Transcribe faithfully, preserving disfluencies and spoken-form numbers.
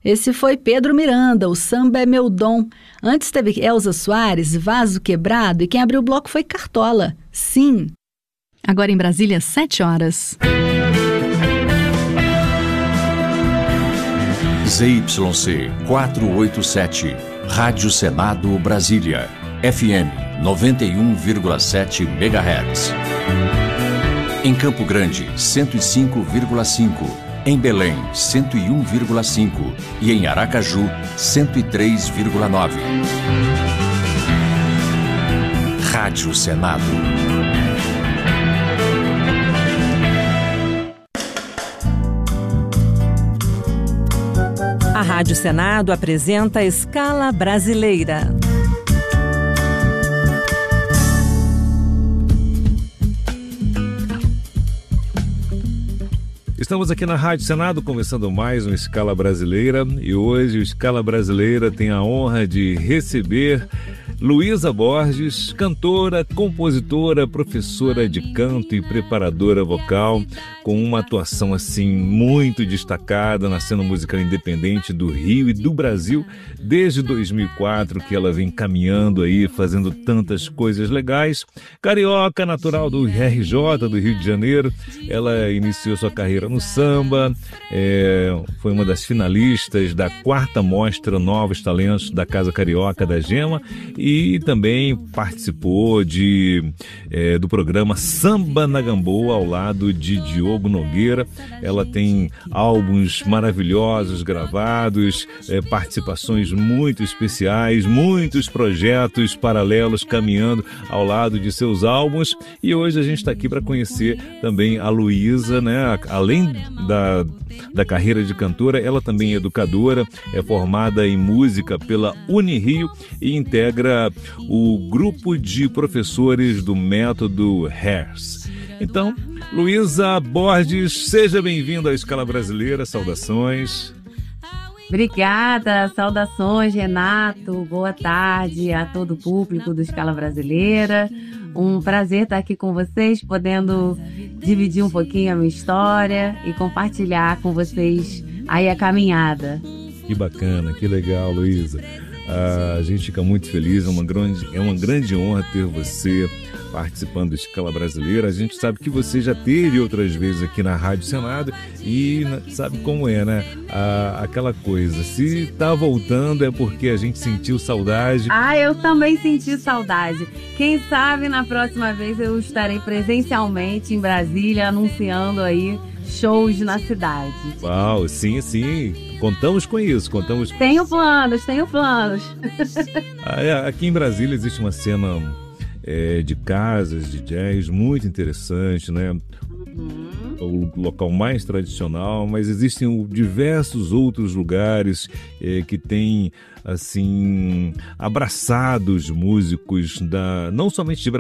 Esse foi Pedro Miranda, o Samba é Meu Dom. Antes teve Elza Soares, Vaso Quebrado, e quem abriu o bloco foi Cartola, Sim. Agora em Brasília, sete horas. Z Y C quatrocentos e oitenta e sete, Rádio Senado Brasília, F M noventa e um vírgula sete megahertz. Em Campo Grande, cento e cinco vírgula cinco. Em Belém, cento e um vírgula cinco. E em Aracaju, cento e três vírgula nove. Rádio Senado. A Rádio Senado apresenta a Escala Brasileira. Estamos aqui na Rádio Senado começando mais uma Escala Brasileira e hoje o Escala Brasileira tem a honra de receber Luísa Borges, cantora, compositora, professora de canto e preparadora vocal, com uma atuação assim muito destacada na cena musical independente do Rio e do Brasil desde dois mil e quatro, que ela vem caminhando aí, fazendo tantas coisas legais. Carioca, natural do R J, do Rio de Janeiro, ela iniciou sua carreira no samba, é, foi uma das finalistas da quarta mostra Novos Talentos da Casa Carioca da Gema e também participou de, é, do programa Samba na Gamboa ao lado de Diogo Nogueira. Ela tem álbuns maravilhosos gravados, é, participações muito especiais, muitos projetos paralelos caminhando ao lado de seus álbuns, e hoje a gente está aqui para conhecer também a Luísa, né? Além da, da carreira de cantora, ela também é educadora, é formada em música pela Unirio e integra o grupo de professores do método Hairs. Então, Luísa Borges, seja bem-vinda à Escala Brasileira, saudações. Obrigada, saudações, Renato, boa tarde a todo o público do Escala Brasileira. Um prazer estar aqui com vocês, podendo dividir um pouquinho a minha história e compartilhar com vocês aí a caminhada. Que bacana, que legal, Luísa. A gente fica muito feliz, é uma grande, é uma grande honra ter você participando da Escala Brasileira. A gente sabe que você já teve outras vezes aqui na Rádio Senado e sabe como é, né? A, aquela coisa, se tá voltando é porque a gente sentiu saudade. Ah, eu também senti saudade. Quem sabe na próxima vez eu estarei presencialmente em Brasília anunciando aí shows na cidade. Uau, sim, sim. Contamos com isso, contamos... Tenho planos, tenho planos. Aqui em Brasília existe uma cena é, de casas, de jazz, muito interessante, né? Uhum. O local mais tradicional, mas existem diversos outros lugares é, que têm, assim, abraçados músicos, da, não somente de